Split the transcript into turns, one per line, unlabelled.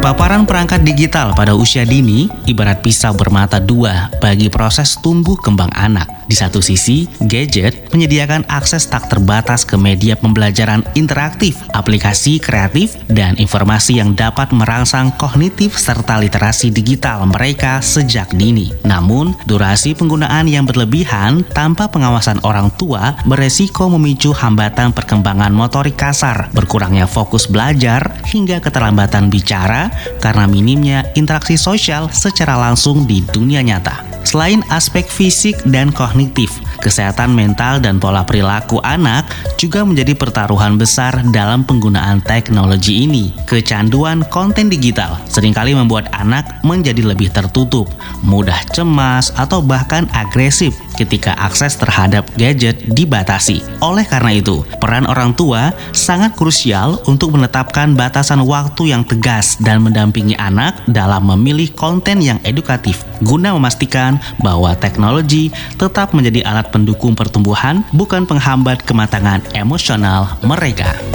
Paparan perangkat digital pada usia dini ibarat pisau bermata dua bagi proses tumbuh kembang anak. Di satu sisi, gadget menyediakan akses tak terbatas ke media pembelajaran interaktif, aplikasi kreatif, dan informasi yang dapat merangsang kognitif serta literasi digital mereka sejak dini. Namun, durasi penggunaan yang berlebihan tanpa pengawasan orang tua beresiko memicu hambatan perkembangan motorik kasar, berkurangnya fokus belajar, hingga keterlambatan bicara karena minimnya interaksi sosial secara langsung di dunia nyata. Selain aspek fisik dan kognitif, kesehatan mental dan pola perilaku anak juga menjadi pertaruhan besar dalam penggunaan teknologi ini. Kecanduan konten digital seringkali membuat anak menjadi lebih tertutup, mudah cemas, atau bahkan agresif ketika akses terhadap gadget dibatasi. Oleh karena itu, peran orang tua sangat krusial untuk menetapkan batasan waktu yang tegas dan mendampingi anak dalam memilih konten yang edukatif, guna memastikan bahwa teknologi tetap menjadi alat pendukung pertumbuhan, bukan penghambat kematangan emosional mereka.